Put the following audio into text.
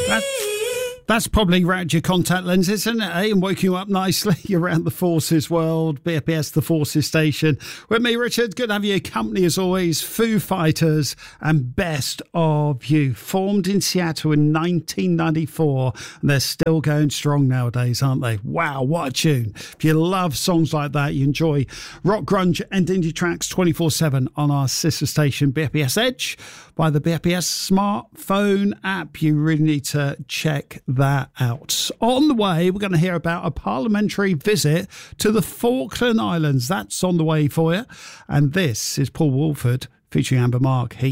That's probably around your contact lenses, isn't it? Eh? And woke you up nicely around the Forces world. BFBS, the Forces station. With me, Richard. Good to have your company as always. Foo Fighters and Best of You. Formed in Seattle in 1994. And they're still going strong nowadays, aren't they? Wow, what a tune. If you love songs like that, you enjoy rock, grunge and indie tracks 24/7 on our sister station, BFBS Edge, by the BFBS smartphone app. You really need to check that out. On the way, we're going to hear about a parliamentary visit to the Falkland Islands. That's on the way for you. And this is Paul Woolford featuring Amber Mark.